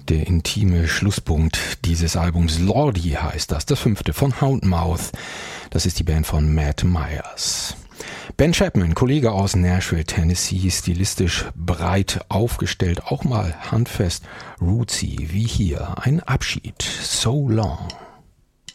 Der intime Schlusspunkt dieses Albums. Lordi heißt das 5. von Houndmouth. Das ist die Band von Matt Myers. Ben Chapman, Kollege aus Nashville, Tennessee, stilistisch breit aufgestellt, auch mal handfest, rootsy, wie hier. Ein Abschied. So long.